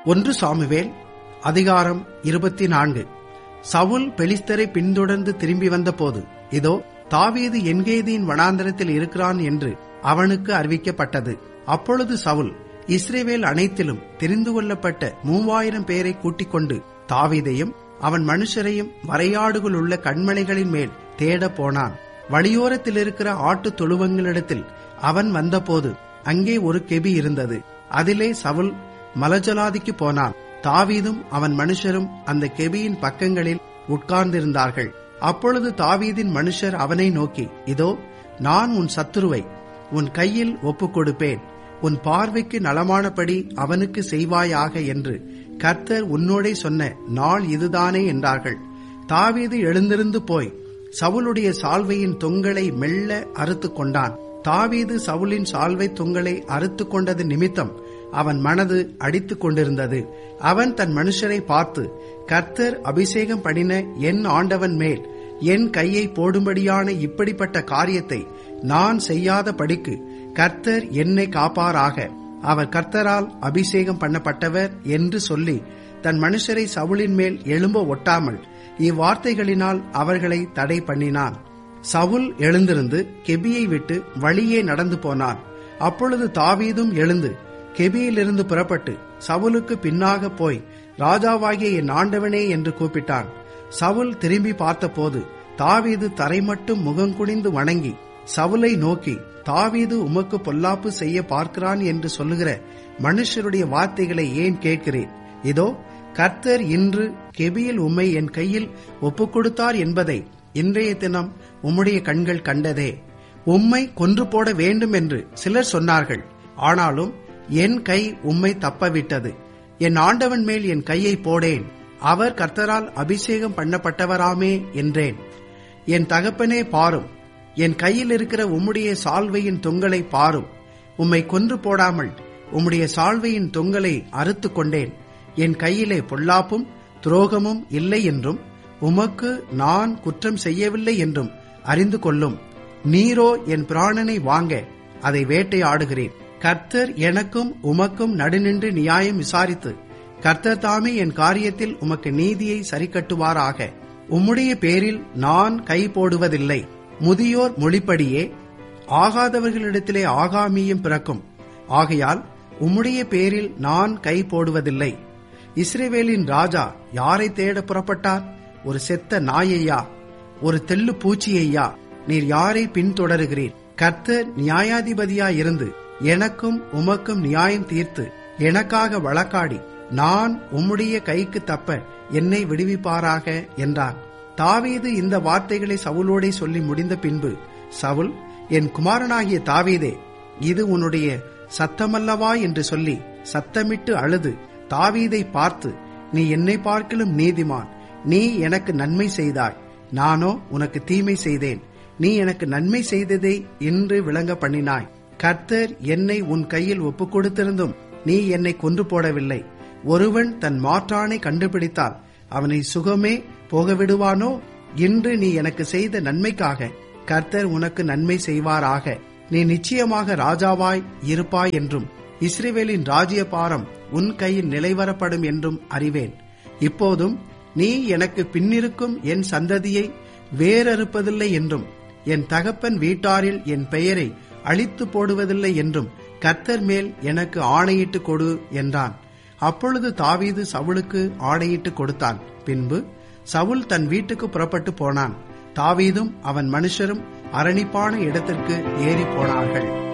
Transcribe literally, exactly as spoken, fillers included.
ஒன்று சாமுவேல் அதிகாரம் இருபத்தி நான்கு. சவுல் பெலிஸ்தரை பின்தொடர்ந்து திரும்பி வந்தபோது, இதோ தாவீது என்கேதியின் வனாந்தரத்தில் இருக்கிறான் என்று அவனுக்கு அறிவிக்கப்பட்டது. அப்பொழுது சவுல் இஸ்ரவேல் அனைத்திலும் தெரிந்து கொள்ளப்பட்ட மூவாயிரம் பேரை கூட்டிக் கொண்டு தாவீதையும் அவன் மனுஷரையும் வரையாடுகள் உள்ள கண்மலைகளின் மேல் தேட போனான். வழியோரத்தில் இருக்கிற ஆட்டு தொழுவங்களிடத்தில் அவன் வந்தபோது அங்கே ஒரு கெபி இருந்தது. அதிலே சவுல் மலஜலாதிக்கு போனான். தாவீதும் அவன் மனுஷரும் அந்த கெபியின் பக்கங்களில் உட்கார்ந்திருந்தார்கள். அப்பொழுது தாவீதின் மனுஷர் அவனை நோக்கி, இதோ நான் உன் சத்துருவை உன் கையில் ஒப்புக் கொடுப்பேன், உன் பார்வைக்கு நலமானபடி அவனுக்கு செய்வாயாக என்று கர்த்தர் உன்னோடே சொன்ன நாள் இதுதானே என்றார்கள். தாவீது எழுந்திருந்து போய் சவுலுடைய சால்வையின் தொங்கலை மெல்ல அறுத்து கொண்டான். தாவீது சவுலின் சால்வை தொங்கலை அறுத்து கொண்டது நிமித்தம் அவன் மனது அடித்துக் கொண்டிருந்தது. அவன் தன் மனுஷரை பார்த்து, கர்த்தர் அபிஷேகம் பண்ணின என் ஆண்டவன் மேல் என் கையை போடும்படியான இப்படிப்பட்ட காரியத்தை நான் செய்யாத படிக்கு கர்த்தர் என்னை காப்பாராக, அவர் கர்த்தரால் அபிஷேகம் பண்ணப்பட்டவர் என்று சொல்லி தன் மனுஷரை சவுலின் மேல் எழும்ப ஒட்டாமல் இவ்வார்த்தைகளினால் அவர்களை தடை பண்ணினான். சவுல் எழுந்திருந்து கெபியை விட்டு வழியே நடந்து போனான். அப்பொழுது தாவீதும் எழுந்து கெபியிலிருந்து புறப்பட்டு சவுலுக்கு பின்னாக போய், ராஜாவாகிய என் ஆண்டவனே என்று கூப்பிட்டான். சவுல் திரும்பி பார்த்தபோது தாவீது தரைமட்டும் முகங்குனிந்து வணங்கி சவுலை நோக்கி, தாவீது உமக்கு பொல்லாப்பு செய்ய பார்க்கிறான் என்று சொல்லுகிற மனுஷருடைய வார்த்தைகளை ஏன் கேட்கிறேன்? இதோ கர்த்தர் இன்று கெபியில் உம்மை என் கையில் ஒப்புக் கொடுத்தார் என்பதை இன்றைய தினம் உம்முடைய கண்கள் கண்டதே. உம்மை கொன்று போட வேண்டும் என்று சிலர் சொன்னார்கள். ஆனாலும் என் கை உம்மை தப்பவிட்டது. என் ஆண்டவன் மேல் என் கையை போடேன், அவர் கர்த்தரால் அபிஷேகம் பண்ணப்பட்டவராமே என்றேன். என் தகப்பனே பாரும், என் கையில் இருக்கிற உம்முடைய சால்வையின் தொங்கலை பாரும். உம்மை கொன்று போடாமல் உம்முடைய சால்வையின் தொங்கலை அறுத்து கொண்டேன். என் கையிலே பொல்லாப்பும் துரோகமும் இல்லை என்றும் உமக்கு நான் குற்றம் செய்யவில்லை என்றும் அறிந்து கொள்ளும். நீரோ என் பிராணனை வாங்க அதை வேட்டையாடுகிறேன். கர்த்தர் எனக்கும் உமக்கும் நடுநின்று நியாயம் விசாரித்து கர்த்தர் தாமே என் காரியத்தில் உமக்கு நீதியை சரிக்கட்டுவாராக. உம்முடைய பேரில் நான் கை போடுவதில்லை. முதியோர் மொழிப்படியே ஆகாதவர்களிடத்திலே ஆகாமியம் பிறக்கும். ஆகையால் உம்முடைய பேரில் நான் கை போடுவதில்லை. இஸ்ரவேலின் ராஜா யாரை தேட புறப்பட்டார்? ஒரு செத்த நாயையா? ஒரு தெள்ளு பூச்சியையா? நீர் யாரை பின்தொடருகிறீர்? கர்த்தர் நியாயாதிபதியாயிருந்து எனக்கும் உமக்கும் நியாயம் தீர்த்து எனக்காக வழக்காடி நான் உம்முடைய கைக்கு தப்ப என்னை விடுவிப்பாராக என்றான். தாவீது இந்த வார்த்தைகளை சவுலோடே சொல்லி முடிந்த பின்பு சவுல், என் குமாரனாகிய தாவீதே, இது உன்னுடைய சத்தமல்லவா என்று சொல்லி சத்தமிட்டு அழுது தாவீதை பார்த்து, நீ என்னை பார்க்கிலும் நீதிமான். நீ எனக்கு நன்மை செய்தாய், நானோ உனக்கு தீமை செய்தேன். நீ எனக்கு நன்மை செய்ததை இன்று விளங்க பண்ணினாய். கர்த்தர் என்னை உன் கையில் ஒப்புக் கொடுத்திருந்தும் நீ என்னை கொன்று போடவில்லை. ஒருவன் தன் மாற்றானை கண்டுபிடித்தால் அவனை சுகமே போக விடுவானோ? இன்று நீ எனக்கு செய்த நன்மைக்காக கர்த்தர் உனக்கு நன்மை செய்வாராக. நீ நிச்சயமாக ராஜாவாய் இருப்பாய் என்றும் இஸ்ரவேலின் ராஜ்ய பாரம் உன் கையில் நிலைவரப்படும் என்றும் அறிவேன். இப்போதும் நீ எனக்கு பின்னிருக்கும் என் சந்ததியை வேறறுப்பதில்லை என்றும் என் தகப்பன் வீட்டாரில் என் பெயரை அழித்து போடுவதில்லை என்றும் கர்த்தர் மேல் எனக்கு ஆணையிட்டு கொடு என்றான். அப்பொழுது தாவீது சவுலுக்கு ஆணையிட்டு கொடுத்தான். பின்பு சவுல் தன் வீட்டுக்கு புறப்பட்டு போனான். தாவீதும் அவன் மனுஷரும் அரணிப்பான இடத்திற்கு ஏறி போனார்கள்.